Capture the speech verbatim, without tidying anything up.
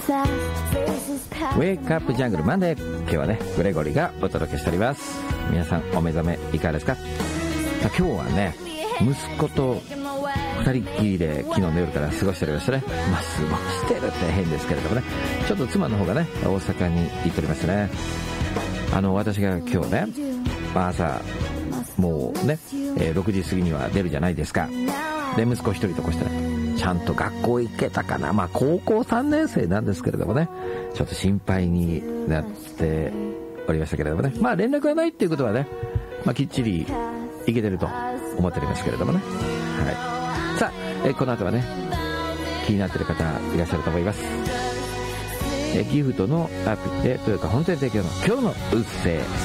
ウェイクアップジャングルマンデー、今日はねグレゴリーがお届けしております。皆さんお目覚めいかがですか。今日はね息子と二人っきりで昨日の夜から過ごしておりましたね。まあ過ごしてるって変ですけれどもね、ちょっと妻の方がね大阪に行っておりましてね、あの私が今日ね朝もうね、えー、ろくじ過ぎには出るじゃないですか。で息子一人とこしてね、ちゃんと学校行けたかな。まあ高校さんねん生なんですけれどもね、ちょっと心配になっておりましたけれどもね、まあ連絡がないっていうことはね、まあきっちり行けてると思っておりますけれどもね。はい。さあ、えー、この後はね気になっている方いらっしゃると思います。えー、ギフトのアプリでトヨタ本店提供の今日のうっせぇ